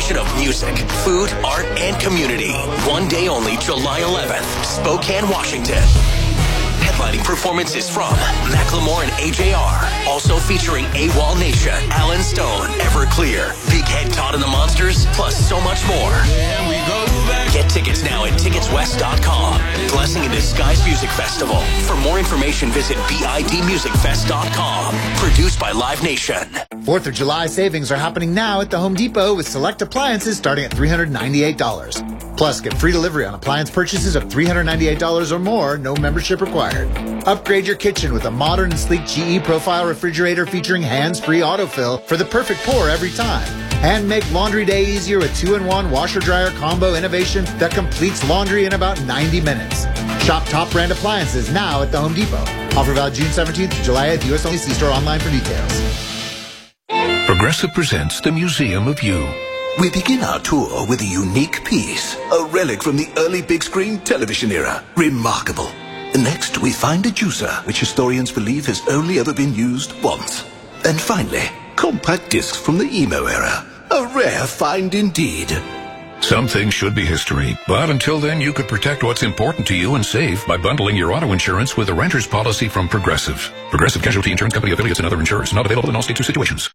celebration of music, food, art, and community. One day only, July 11th, Spokane, Washington. Headlining performances from Macklemore and AJR. Also featuring AWOL Nation, Alan Stone, Everclear, Big Head Todd and the Monsters, plus so much more. Get tickets now at ticketswest.com. Blessing in Disguise Music Festival. For more information, visit bidmusicfest.com. Produced by Live Nation. 4th of July savings are happening now at the Home Depot with select appliances starting at $398. Plus, get free delivery on appliance purchases of $398 or more, no membership required. Upgrade your kitchen with a modern and sleek GE Profile refrigerator featuring hands-free autofill for the perfect pour every time. And make laundry day easier with 2-in-1 washer-dryer combo innovation that completes laundry in about 90 minutes. Shop top brand appliances now at the Home Depot. Offer valid June 17th to July 8th. U.S. only. See store online for details. Progressive presents the Museum of You. We begin our tour with a unique piece, a relic from the early big screen television era. Remarkable. Next, we find a juicer, which historians believe has only ever been used once. And finally, compact discs from the emo era. A rare find indeed. Some things should be history, but until then, you could protect what's important to you and save by bundling your auto insurance with a renter's policy from Progressive. Progressive Casualty Insurance Company affiliates and other insurers. Not available in all states or situations.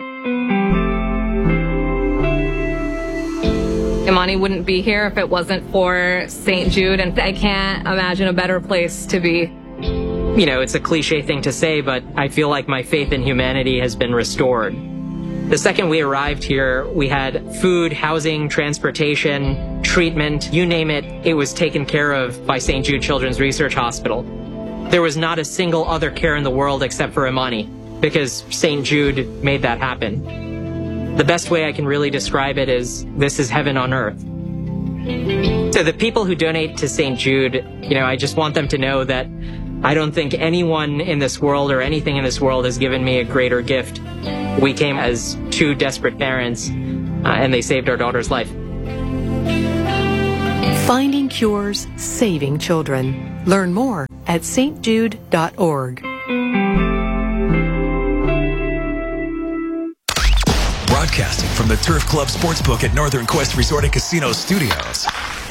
Imani wouldn't be here if it wasn't for St. Jude, and I can't imagine a better place to be. You know, it's a cliche thing to say, but I feel like my faith in humanity has been restored. The second we arrived here, we had food, housing, transportation, treatment, you name it, it was taken care of by St. Jude Children's Research Hospital. There was not a single other care in the world except for Imani, because St. Jude made that happen. The best way I can really describe it is, this is heaven on earth. So the people who donate to St. Jude, you know, I just want them to know that I don't think anyone in this world or anything in this world has given me a greater gift. We came as two desperate parents, and they saved our daughter's life. Finding cures, saving children. Learn more at stjude.org. Broadcasting from the Turf Club Sportsbook at Northern Quest Resort and Casino Studios.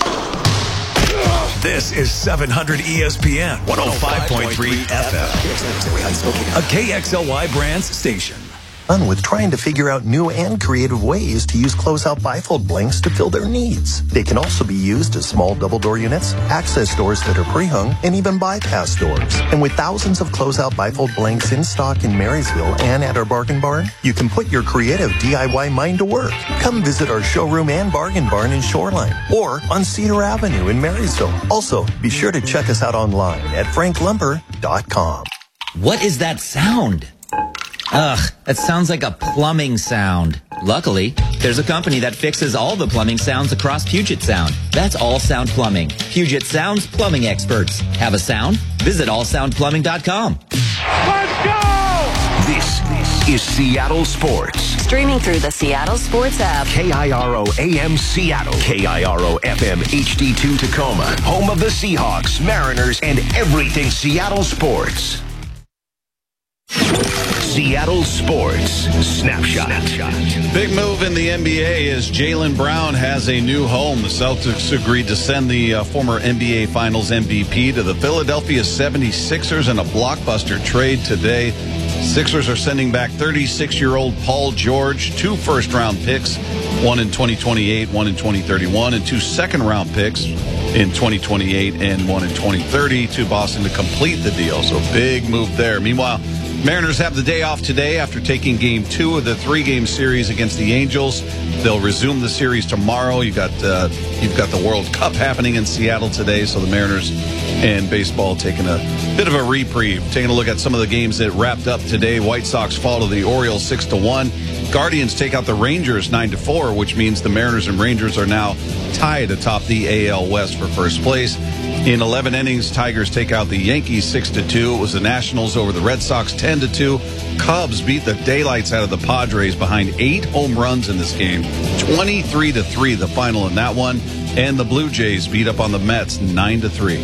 This is 700 ESPN 105.3 FM. A KXLY Brands station. With trying to figure out new and creative ways to use closeout bifold blanks to fill their needs. They can also be used as small double-door units, access doors that are pre-hung, and even bypass doors. And with thousands of closeout bifold blanks in stock in Marysville and at our Bargain Barn, you can put your creative DIY mind to work. Come visit our showroom and Bargain Barn in Shoreline or on Cedar Avenue in Marysville. Also, be sure to check us out online at franklumber.com. What is that sound? Ugh, that sounds like a plumbing sound. Luckily, there's a company that fixes all the plumbing sounds across Puget Sound. That's All Sound Plumbing. Puget Sound's plumbing experts. Have a sound? Visit allsoundplumbing.com. Let's go! This is Seattle Sports. Streaming through the Seattle Sports app. KIRO AM Seattle. KIRO FM HD2 Tacoma. Home of the Seahawks, Mariners, and everything Seattle sports. Seattle Sports Snapshot. Big move in the NBA as Jaylen Brown has a new home. The Celtics agreed to send the former NBA Finals MVP to the Philadelphia 76ers in a blockbuster trade today. Sixers are sending back 36-year-old Paul George, 2 first-round picks, one in 2028, one in 2031, and 2 second-round picks in 2028 and one in 2030 to Boston to complete the deal. So big move there. Meanwhile, Mariners have the day off today after taking Game 2 of the 3-game series against the Angels. They'll resume the series tomorrow. You've got the World Cup happening in Seattle today, so the Mariners and baseball taking a bit of a reprieve. Taking a look at some of the games that wrapped up today. White Sox fall to the Orioles 6-1. Guardians take out the Rangers 9-4, which means the Mariners and Rangers are now tied atop the AL West for first place. In 11 innings, Tigers take out the Yankees 6-2. It was the Nationals over the Red Sox 10-2. Cubs beat the daylights out of the Padres behind 8 home runs in this game. 23-3 the final in that one. And the Blue Jays beat up on the Mets 9-3.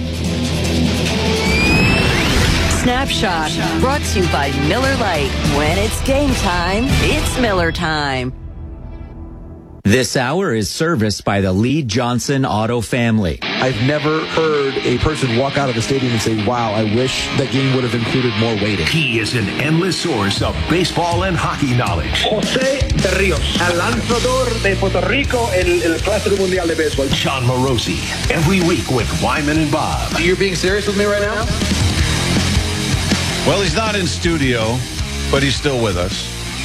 Snapshot brought to you by Miller Lite. When it's game time, it's Miller time. This hour is serviced by the Lee Johnson Auto family. I've never heard a person walk out of the stadium and say, wow, I wish that game would have included more weighting. He is an endless source of baseball and hockey knowledge. José de Ríos, el lanzador de Puerto Rico en el Clásico Mundial de Béisbol. Sean Morosi, every week with Wyman and Bob. You're being serious with me right now? Well, he's not in studio, but he's still with us.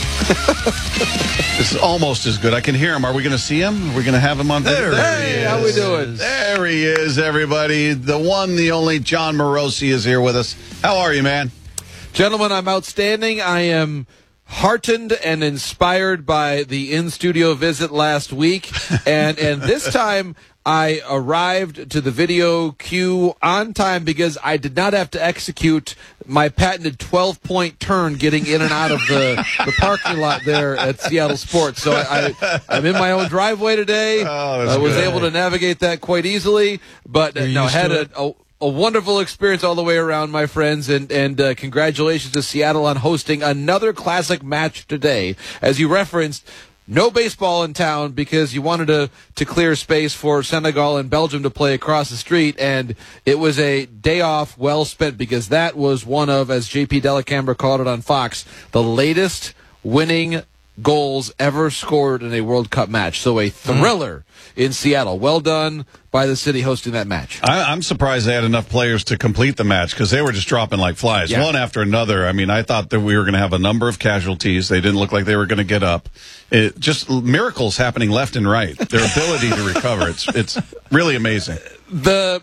It's almost as good. I can hear him. Are we going to see him? Are we going to have him on video? Hey, how we doing? There he is, everybody. The one, the only John Morosi is here with us. How are you, man? Gentlemen, I'm outstanding. I am heartened and inspired by the in-studio visit last week. And this time I arrived to the video queue on time because I did not have to execute my patented 12-point turn getting in and out of the parking lot there at Seattle Sports. So I'm in my own driveway today. I was able to navigate that quite easily, but had a wonderful experience all the way around, my friends, and congratulations to Seattle on hosting another classic match today. As you referenced, no baseball in town because you wanted to clear space for Senegal and Belgium to play across the street, and it was a day off well spent because that was one of, as J.P. Delacambre called it on Fox, the latest winning goals ever scored in a World Cup match. So a thriller in Seattle. Well done by the city hosting that match. I'm surprised they had enough players to complete the match because they were just dropping like flies, one after another. I mean, I thought that we were going to have a number of casualties. They didn't look like they were going to get up. Just miracles happening left and right. Their ability to recover, it's really amazing. The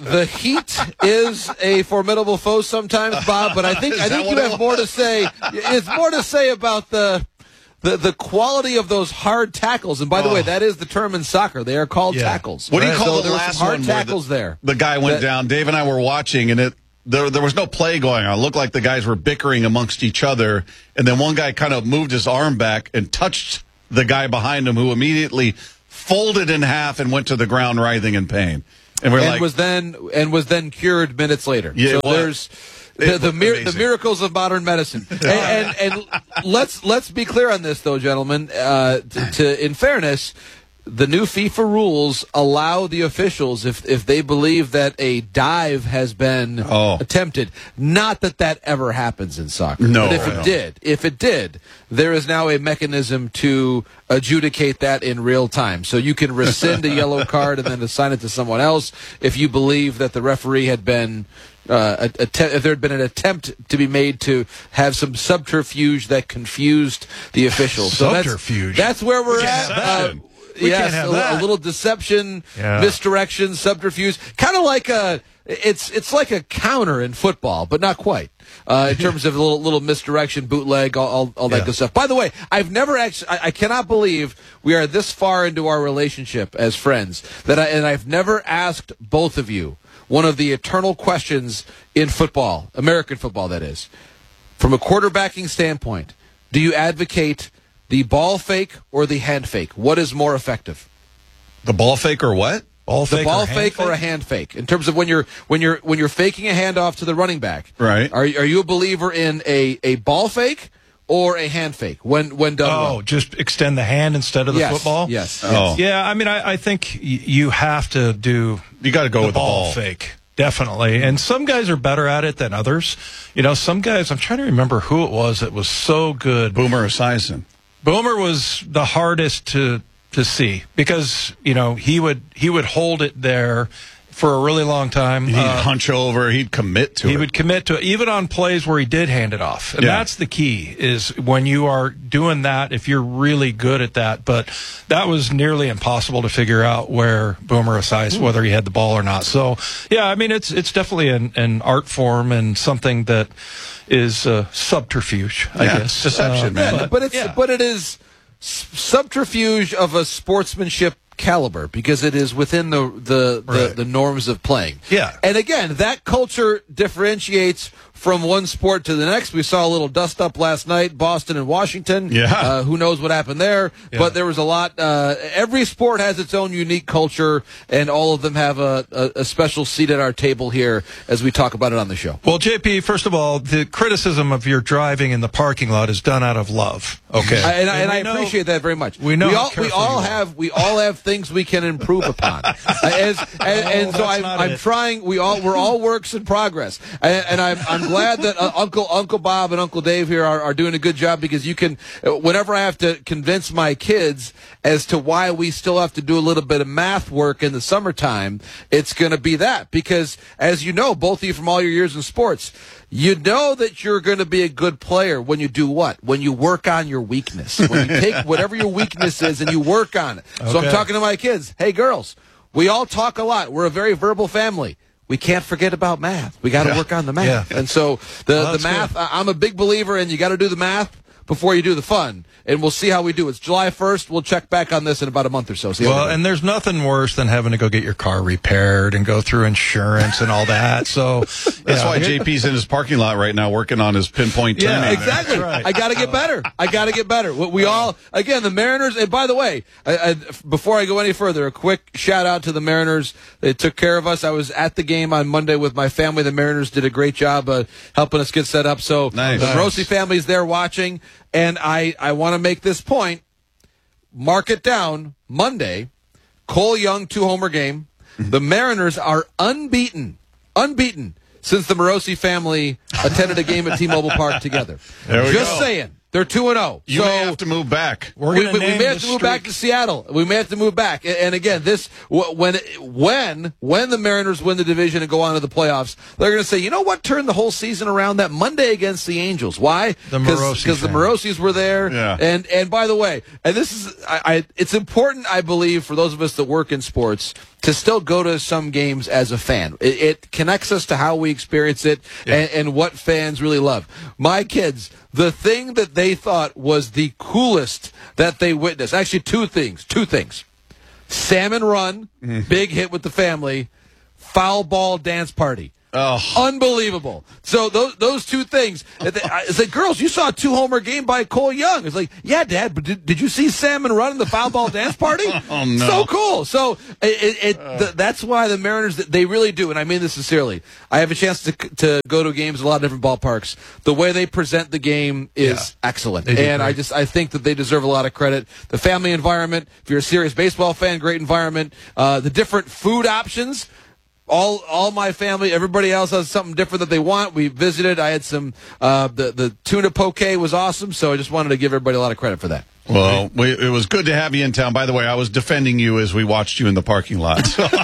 heat is a formidable foe sometimes, Bob, but I think you have more to say. It's more to say about the quality of those hard tackles. And by the way, that is the term in soccer. They are called tackles. What do you call the last hard one? Tackles there. The guy went down. Dave and I were watching, and there was no play going on. It looked like the guys were bickering amongst each other, and then one guy kind of moved his arm back and touched the guy behind him, who immediately folded in half and went to the ground writhing in pain. And was then cured minutes later. Yeah, so there's the miracles of modern medicine. and let's be clear on this, though, gentlemen. In fairness, the new FIFA rules allow the officials, if they believe that a dive has been attempted, not that ever happens in soccer. No, but if it did, there is now a mechanism to adjudicate that in real time. So you can rescind a yellow card and then assign it to someone else if you believe that the referee had been if there had been an attempt to be made to have some subterfuge that confused the officials. Subterfuge. So that's where we're at. Yes, a little deception, misdirection, subterfuge, kind of like it's like a counter in football, but not quite. In terms of a little misdirection, bootleg, all that good stuff. By the way, I cannot believe we are this far into our relationship as friends and I've never asked both of you one of the eternal questions in football, American football, that is, from a quarterbacking standpoint. Do you advocate the ball fake or the hand fake? What is more effective? The ball fake or what? The ball fake or a hand fake? In terms of when you're faking a handoff to the running back, right? Are you a believer in a ball fake or a hand fake when done well? Just extend the hand instead of the football? Yes. Yeah, I mean, I think you have to do. You got to go with the ball fake. Definitely. And some guys are better at it than others. You know, some guys, I'm trying to remember who it was that was so good. Boomer Esiason. Boomer was the hardest to see because, you know, he would hold it there for a really long time. He'd hunch over. He'd commit to it. He would commit to it, even on plays where he did hand it off. And that's the key, is when you are doing that, if you're really good at that. But that was nearly impossible to figure out where Boomer Esiason, whether he had the ball or not. So, yeah, I mean, it's definitely an art form and something that is subterfuge, I guess. Deception, man. But it is subterfuge of a sportsmanship caliber because it is within the norms of playing. Yeah. And again, that culture differentiates from one sport to the next. We saw a little dust up last night, Boston and Washington. Yeah. Who knows what happened there? Yeah. But there was a lot. Every sport has its own unique culture, and all of them have a special seat at our table here as we talk about it on the show. Well, JP, first of all, the criticism of your driving in the parking lot is done out of love. Okay. And I appreciate that very much. We all have things we can improve upon. And so I'm trying. We're all works in progress. And I'm glad that Uncle Bob and Uncle Dave here are doing a good job, because you can, whenever I have to convince my kids as to why we still have to do a little bit of math work in the summertime, it's going to be that. Because, as you know, both of you from all your years in sports, you know that you're going to be a good player when you do what? When you work on your weakness. When you take whatever your weakness is and you work on it. Okay. So I'm talking to my kids. Hey, girls, we all talk a lot. We're a very verbal family. We can't forget about math. We got to work on the math. Yeah. And so the math, I'm a big believer in you got to do the math before you do the fun. And we'll see how we do. It's July 1st. We'll check back on this in about a month or so. And there's nothing worse than having to go get your car repaired and go through insurance and all that. So that's why JP's in his parking lot right now working on his pinpoint timing. Yeah, exactly. Right. I got to get better. We all, again, the Mariners. And by the way, before I go any further, a quick shout out to the Mariners. They took care of us. I was at the game on Monday with my family. The Mariners did a great job helping us get set up. So the Morosi family's there watching. And I want to make this point. Mark it down. Monday, Cole Young 2-homer game. The Mariners are unbeaten since the Morosi family attended a game at T-Mobile Park together. Just saying. They're 2-0. You may have to move back. We may have to move back to Seattle. We may have to move back. And again, when the Mariners win the division and go on to the playoffs, they're going to say, you know what turned the whole season around? That Monday against the Angels. Why? Because the Morosis were there. Yeah. And by the way, and this is it's important, I believe, for those of us that work in sports to still go to some games as a fan. It connects us to how we experience it and what fans really love. My kids, the thing that they thought was the coolest that they witnessed, actually two things. Salmon run, big hit with the family, foul ball dance party. Oh. Unbelievable. So those two things. It's like, girls, you saw a 2-homer game by Cole Young. It's like, yeah, Dad, but did you see Salmon run in the foul ball dance party? Oh, no. So cool. So that's why the Mariners, they really do, and I mean this sincerely. I have a chance to go to games at a lot of different ballparks. The way they present the game is excellent. And I think that they deserve a lot of credit. The family environment, if you're a serious baseball fan, great environment. The different food options. All my family, everybody else has something different that they want. We visited. I had some, the tuna poke was awesome, so I just wanted to give everybody a lot of credit for that. Well, it was good to have you in town. By the way, I was defending you as we watched you in the parking lot.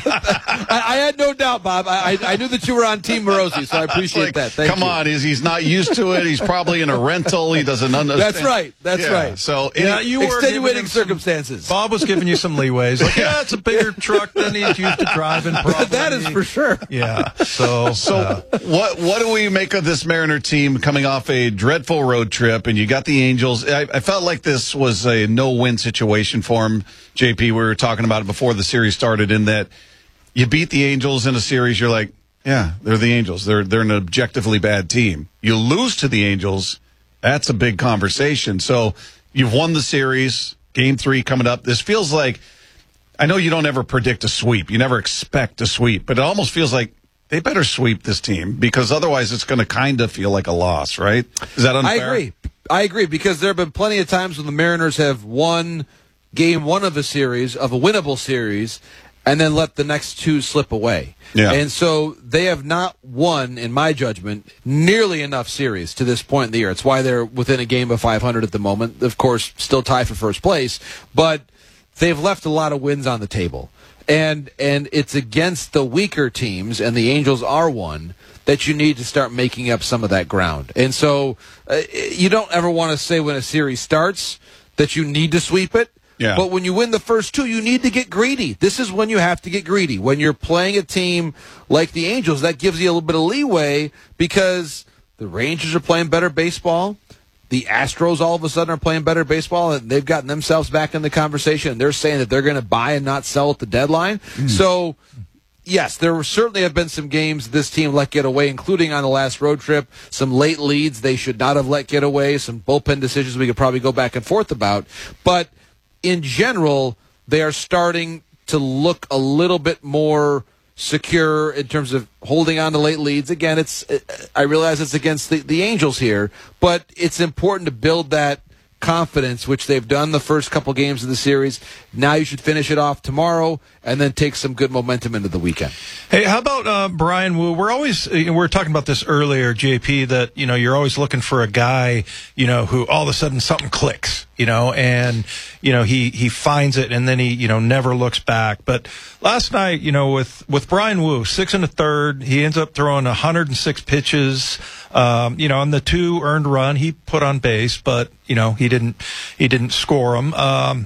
I had no doubt, Bob. I knew that you were on Team Morosi, so I appreciate that. Thank you. Come on, he's not used to it. He's probably in a rental. He doesn't understand. That's right. So you were extenuating circumstances. Bob was giving you some leeways. Like, it's a bigger truck than he's used to driving. Probably. That is for sure. Yeah. So what do we make of this Mariner team coming off a dreadful road trip? And you got the Angels. I felt like this was a no-win situation for him. JP, we were talking about it before the series started, in that you beat the Angels in a series, you're like, yeah, they're the Angels. They're an objectively bad team. You lose to the Angels, that's a big conversation. So you've won the series, Game 3 coming up. This feels like, I know you don't ever predict a sweep. You never expect a sweep, but it almost feels like they better sweep this team, because otherwise it's going to kind of feel like a loss, right? Is that unfair? I agree, because there have been plenty of times when the Mariners have won Game 1 of a series, of a winnable series, and then let the next two slip away. Yeah. And so they have not won, in my judgment, nearly enough series to this point in the year. It's why they're within a game of 500 at the moment. Of course, still tied for first place, but they've left a lot of wins on the table. And it's against the weaker teams, and the Angels are one, that you need to start making up some of that ground. And so you don't ever want to say when a series starts that you need to sweep it. Yeah. But when you win the first two, you need to get greedy. This is when you have to get greedy. When you're playing a team like the Angels, that gives you a little bit of leeway, because the Rangers are playing better baseball. The Astros all of a sudden are playing better baseball, and they've gotten themselves back in the conversation, and they're saying that they're going to buy and not sell at the deadline. So yes, there certainly have been some games this team let get away, including on the last road trip, some late leads they should not have let get away, some bullpen decisions we could probably go back and forth about. But in general, they are starting to look a little bit more secure in terms of holding on to late leads. Again, I realize it's against the Angels here, but it's important to build that confidence, which they've done the first couple games of the series. Now you should finish it off tomorrow and then take some good momentum into the weekend. Hey, how about Bryan Woo? We were talking about this earlier, JP, that, you're always looking for a guy, who all of a sudden something clicks, and, he finds it and then he, never looks back. But last night, with Bryan Woo, 6 1/3, he ends up throwing 106 pitches, on the 2 earned run, he put on base, but, he didn't score them.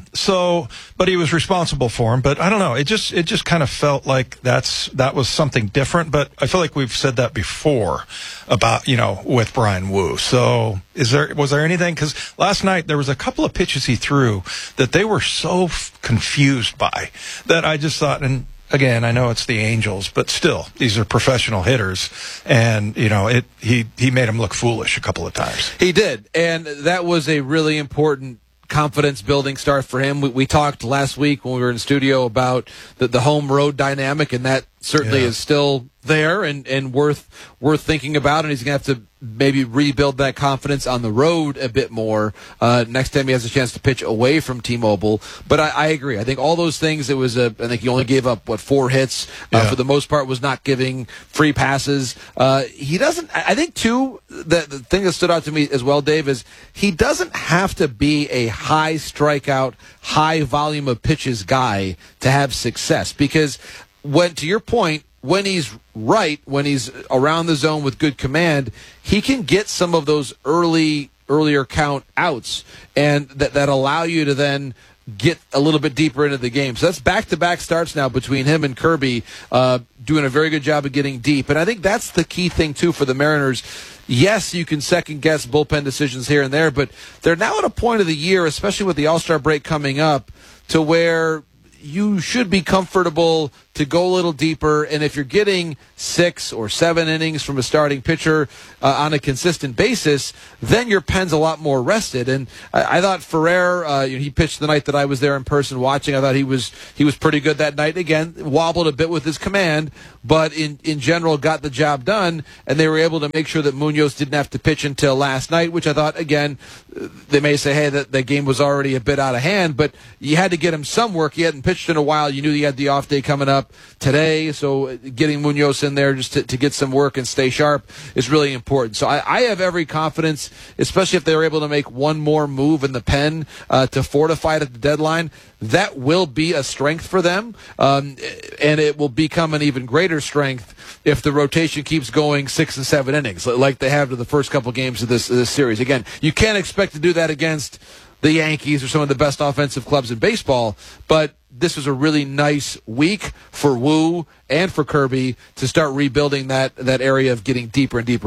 But he was responsible for him. But I don't know. It just kind of felt like that was something different. But I feel like we've said that before about, with Bryan Woo. So was there anything? Because last night there was a couple of pitches he threw that they were so confused by that I just thought, and again, I know it's the Angels, but still, these are professional hitters, and he made them look foolish a couple of times. He did, and that was a really important confidence-building start for him. We talked last week when we were in studio about the home-road dynamic, and that certainly is still there and worth thinking about, and he's going to have to maybe rebuild that confidence on the road a bit more next time he has a chance to pitch away from T-Mobile. But I agree. I think all those things, I think he only gave up, 4 hits. For the most part, was not giving free passes. He doesn't, I think, too, the thing that stood out to me as well, Dave, is he doesn't have to be a high strikeout, high volume of pitches guy to have success. Because to your point, when he's right, when he's around the zone with good command, he can get some of those earlier count outs, and that allow you to then get a little bit deeper into the game. So that's back-to-back starts now between him and Kirby, doing a very good job of getting deep. And I think that's the key thing, too, for the Mariners. Yes, you can second-guess bullpen decisions here and there, but they're now at a point of the year, especially with the All-Star break coming up, to where you should be comfortable to go a little deeper, and if you're getting 6 or 7 innings from a starting pitcher on a consistent basis, then your pen's a lot more rested. And I thought Ferrer, he pitched the night that I was there in person watching. I thought he was pretty good that night. Again, wobbled a bit with his command, but in general got the job done, and they were able to make sure that Munoz didn't have to pitch until last night, which I thought, again, they may say, hey, that game was already a bit out of hand, but you had to get him some work. He hadn't pitched in a while. You knew he had the off day coming up today, so getting Munoz in there just to get some work and stay sharp is really important. So I have every confidence, especially if they're able to make one more move in the pen to fortify it at the deadline. That will be a strength for them, and it will become an even greater strength if the rotation keeps going 6 and 7 innings, like they have to the first couple games of this series. Again, you can't expect to do that against the Yankees or some of the best offensive clubs in baseball, but this was a really nice week for Woo and for Kirby to start rebuilding that area of getting deeper and deeper.